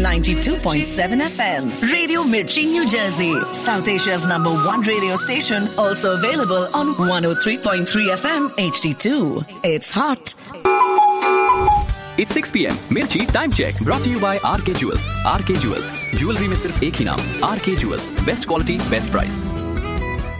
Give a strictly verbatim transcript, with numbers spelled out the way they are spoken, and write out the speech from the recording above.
ninety-two point seven F M. Radio Mirchi, New Jersey. South Asia's number one radio station. Also available on one oh three point three F M H D two. It's hot. It's six p.m. Mirchi Time Check. Brought to you by R K Jewels. R K Jewels. Jewelry में सिर्फ एक ही नाम. R K Jewels. Best quality, best price.